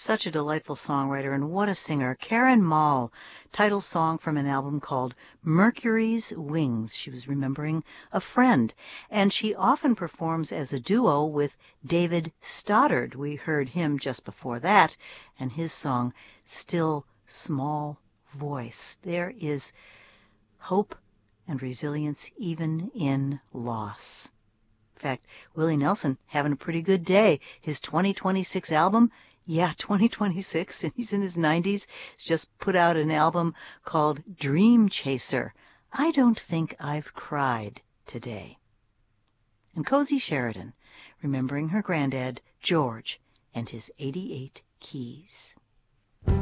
such a delightful songwriter, and what a singer. Karen Mall, title song from an album called Mercury's Wings. She was remembering a friend, and she often performs as a duo with David Stoddard. We heard him just before that, and his song, Still Small Voice. There is hope and resilience even in loss. In fact, Willie Nelson having a pretty good day. His 2026 album, 2026, and he's in his 90s, he's just put out an album called Dream Chaser. I don't think I've cried today. And Cozy Sheridan, remembering her granddad, George, and his 88 keys.